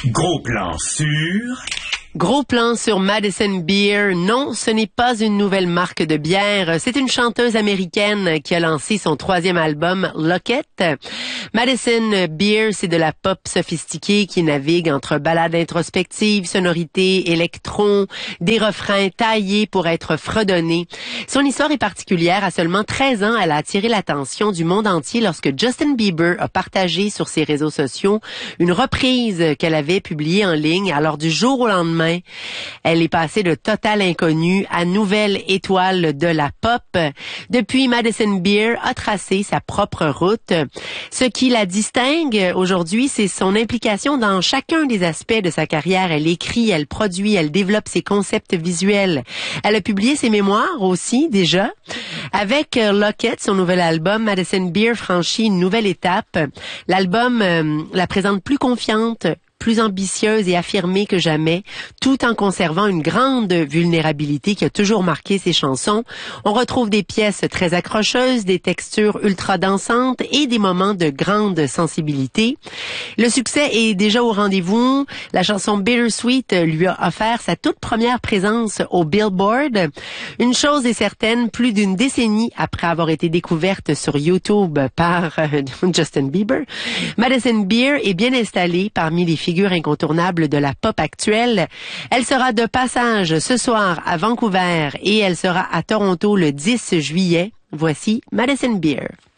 Gros plan sur... Gros plan sur Madison Beer. Non, ce n'est pas une nouvelle marque de bière. C'est une chanteuse américaine qui a lancé son 3e album, Locket. Madison Beer, c'est de la pop sophistiquée qui navigue entre ballades introspectives, sonorités, électrons, des refrains taillés pour être fredonnés. Son histoire est particulière. À seulement 13 ans, elle a attiré l'attention du monde entier lorsque Justin Bieber a partagé sur ses réseaux sociaux une reprise qu'elle avait publiée en ligne. Alors, du jour au lendemain, elle est passée de totale inconnue à nouvelle étoile de la pop. Depuis, Madison Beer a tracé sa propre route. Ce qui la distingue aujourd'hui, c'est son implication dans chacun des aspects de sa carrière. Elle écrit, elle produit, elle développe ses concepts visuels. Elle a publié ses mémoires aussi, déjà. Avec Locket, son nouvel album, Madison Beer franchit une nouvelle étape. L'album la présente plus confiante, plus ambitieuse et affirmée que jamais, tout en conservant une grande vulnérabilité qui a toujours marqué ses chansons. On retrouve des pièces très accrocheuses, des textures ultra dansantes et des moments de grande sensibilité. Le succès est déjà au rendez-vous. La chanson Bittersweet lui a offert sa toute première présence au Billboard. Une chose est certaine, plus d'une décennie après avoir été découverte sur YouTube par Justin Bieber, Madison Beer est bien installée parmi les figure incontournable de la pop actuelle. Elle sera de passage ce soir à Vancouver et elle sera à Toronto le 10 juillet. Voici Madison Beer.